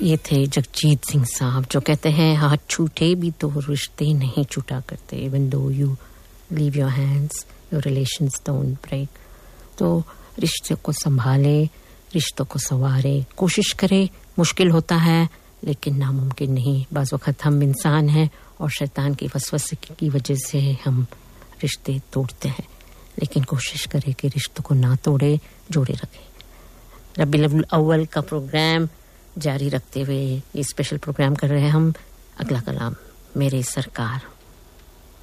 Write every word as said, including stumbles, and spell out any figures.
ये थे जगजीत सिंह साहब जो कहते हैं हाथ छूटे भी तो रिश्ते नहीं छूटा करते even though you leave your hands your relations don't break. तो रिश्ते को संभाले, रिश्तों को संवारे, कोशिश करे. मुश्किल होता है लेकिन नामुमकिन नहीं. बाज़ वक़्त हम इंसान हैं और शैतान की वसवसे की वजह से हम रिश्ते तोड़ते हैं, लेकिन कोशिश करें कि रिश्तों को ना तोड़े, जोड़े रखें. रबीउल अव्वल का प्रोग्राम जारी रखते हुए ये स्पेशल प्रोग्राम कर रहे हैं हम. अगला कलाम मेरे सरकार.